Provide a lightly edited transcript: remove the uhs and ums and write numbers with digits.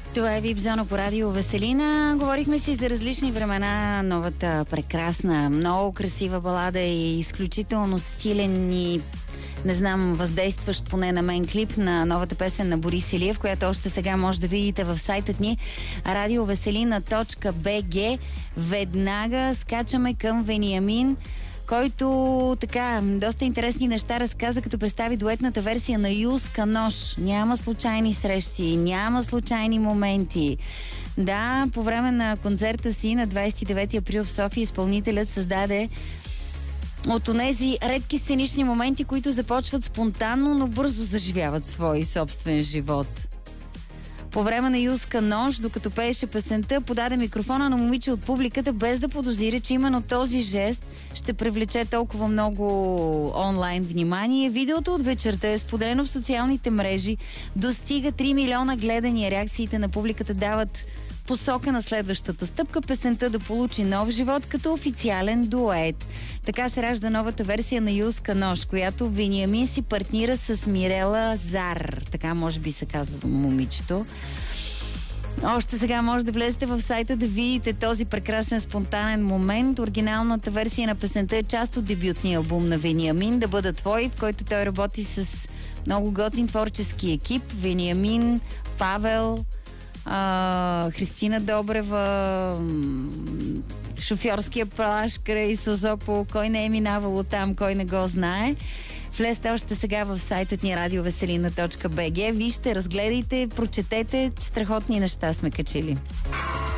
Това е Вип-зона по радио Веселина. Говорихме си за различни времена. Новата прекрасна, много красива балада и изключително стилен и не знам, въздействащ поне на мен клип на новата песен на Борис Илиев, която още сега може да видите в сайтът ни radioveselina.bg. Веднага скачаме към Вениамин, който така доста интересни неща разказа, като представи дуетната версия на Юска Нож. Няма случайни срещи, няма случайни моменти. Да, по време на концерта си на 29 април в София изпълнителят създаде от онези редки сценични моменти, които започват спонтанно, но бързо заживяват свой собствен живот. По време на Юска Нож, докато пееше песента, подаде микрофона на момиче от публиката, без да подозира, че именно този жест ще привлече толкова много онлайн внимание. Видеото от вечерта е споделено в социалните мрежи. Достига 3 милиона гледания. Реакциите на публиката дават посока на следващата стъпка, песента да получи нов живот като официален дует. Така се ражда новата версия на Юска Нож, която Вениамин си партнира с Мирела Зар. Така може би се казва момичето. Още сега може да влезете в сайта да видите този прекрасен спонтанен момент. Оригиналната версия на песента е част от дебютния албум на Вениамин "Да бъда твой", в който той работи с много готин творчески екип. Вениамин, Павел, Христина Добрева, шофьорския плаж край Созопол. Кой не е минавало там, кой не го знае. Влезте още сега в сайтът ни radioveselina.bg. Вижте, разгледайте, прочетете, страхотни неща сме качили.